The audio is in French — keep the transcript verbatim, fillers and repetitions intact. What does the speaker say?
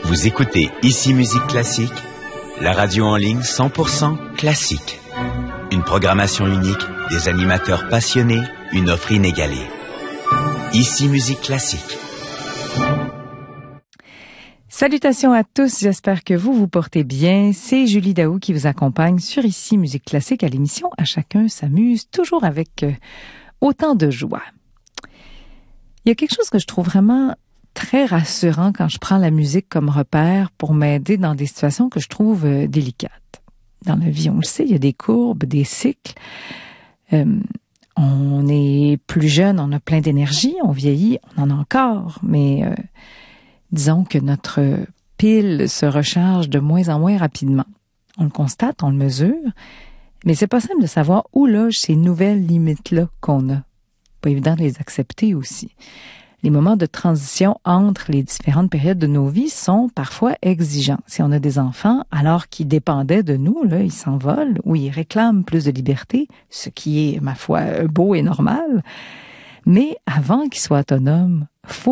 Vous écoutez Ici Musique Classique, la radio en ligne cent pour cent classique. Une programmation unique, des animateurs passionnés, une offre inégalée. Ici Musique Classique. Salutations à tous, j'espère que vous vous portez bien. C'est Julie Daou qui vous accompagne sur Ici Musique Classique à l'émission À chacun s'amuse, toujours avec euh, autant de joie. Il y a quelque chose que je trouve vraiment très rassurant quand je prends la musique comme repère pour m'aider dans des situations que je trouve euh, délicates. Dans la vie, on le sait, il y a des courbes, des cycles. Euh, on est plus jeune, on a plein d'énergie, on vieillit, on en a encore, mais euh, disons que notre pile se recharge de moins en moins rapidement. On le constate, on le mesure, mais c'est pas simple de savoir où logent ces nouvelles limites-là qu'on a. Pas évident de les accepter aussi. Les moments de transition entre les différentes périodes de nos vies sont parfois exigeants. Si on a des enfants, alors qu'ils dépendaient de nous, là, ils s'envolent ou ils réclament plus de liberté, ce qui est, ma foi, beau et normal. Mais avant qu'ils soient autonomes, faut